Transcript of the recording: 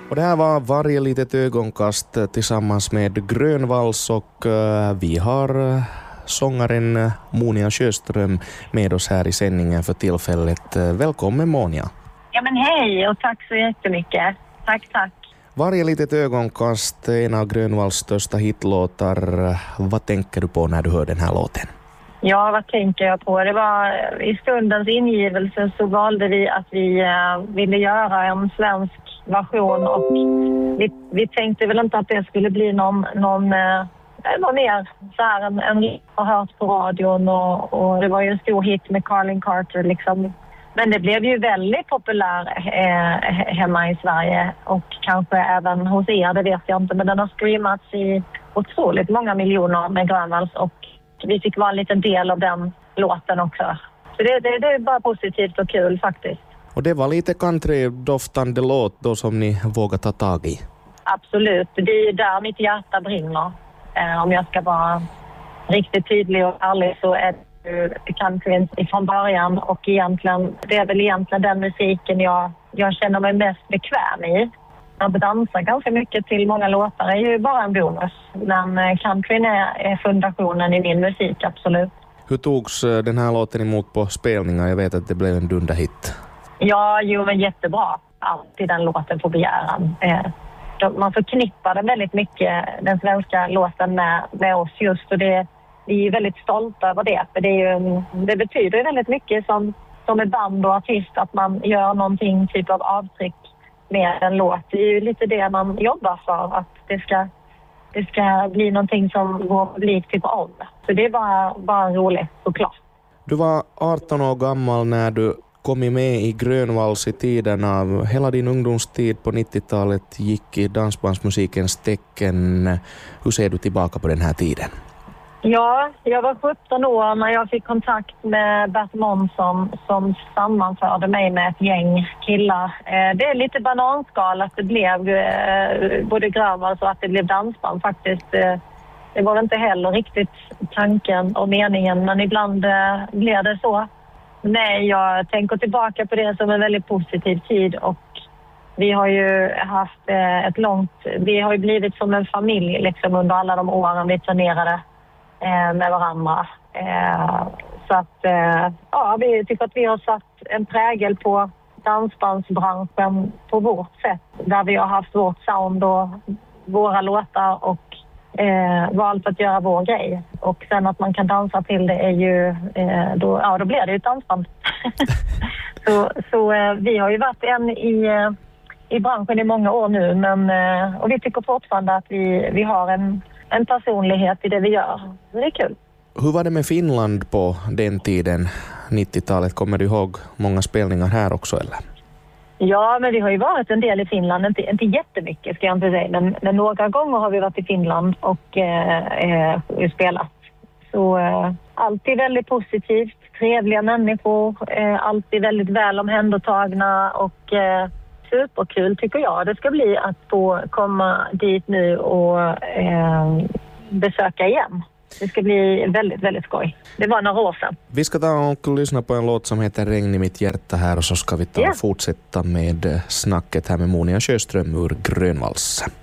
Och det här var varje litet ögonkast tillsammans med Grönvalls och vi har sångaren Monia Sjöström med oss här i sändningen för tillfället. Välkommen Monia. Ja men hej och tack så jättemycket. Tack. Varje litet ögonkast, en av Grönvalls största hitlåtar. Vad tänker du på när du hör den här låten? Ja, vad tänker jag på? Det var i stundens ingivelse så valde vi att vi ville göra en svensk version och vi tänkte väl inte att det skulle bli någon mer så här en har hört på radion och det var ju en stor hit med Carlin Carter liksom. Men det blev ju väldigt populär hemma i Sverige och kanske även hos er, det vet jag inte, men den har streamats i otroligt många miljoner med Grönvalls och vi fick vara en liten del av den låten också. Så det är bara positivt och kul faktiskt. Och det var lite country-doftande låt då som ni vågar ta tag i? Absolut, det är där mitt hjärta brinner. Om jag ska vara riktigt tydlig och ärlig så är det country från början och egentligen, det är väl egentligen den musiken jag känner mig mest bekväm i. Att dansa ganska mycket till många låtar är ju bara en bonus. Men countryn är fundationen i min musik, absolut. Hur togs den här låten emot på spelningar? Jag vet att det blev en dunderhit. Ja, men jättebra. Alltid den låten på begäran. Man förknippade väldigt mycket den svenska låten med oss just och vi är väldigt stolta över det. För det betyder väldigt mycket som ett band och artist att man gör någonting typ av avtryck med en låt. Det är ju lite det man jobbar för, att det ska bli någonting som vår publik tycker om. Så det är bara roligt, såklart. Du var 18 år gammal när du kom med i Grönvalls i tiderna. Hela din ungdomstid på 90-talet gick i dansbandsmusikens tecken. Hur ser du tillbaka på den här tiden? Ja, jag var 17 år när jag fick kontakt med Bert Månsson som sammanförde mig med ett gäng killar. Det är lite bananskal att det blev både Grönvalls och att det blev dansband faktiskt. Det var inte heller riktigt tanken och meningen, men ibland blir det så. Nej, jag tänker tillbaka på det som en väldigt positiv tid och vi har ju haft vi har ju blivit som en familj liksom under alla de åren vi turnerade med varandra. Så att vi tycker att vi har satt en prägel på dansbandsbranschen på vårt sätt. Där vi har haft vårt sound och våra låtar och valt att göra vår grej. Och sen att man kan dansa till det är ju, då blir det ju ett dansband. så vi har ju varit i branschen i många år nu, och vi tycker fortfarande att vi har en personlighet i det vi gör. Det är kul. Hur var det med Finland på den tiden, 90-talet? Kommer du ihåg många spelningar här också eller? Ja, men vi har ju varit en del i Finland. Inte jättemycket ska jag inte säga, men några gånger har vi varit i Finland och spelat. Så alltid väldigt positivt, trevliga människor, alltid väldigt väl omhändertagna och superkul tycker jag. Det ska bli att få komma dit nu och besöka igen. Det ska bli väldigt, väldigt skoj. Det var några år sedan. Vi ska ta och lyssna på en låt som heter Regn i mitt hjärta här och så ska vi ta och fortsätta med snacket här med Monia Sjöström ur Grönvalls.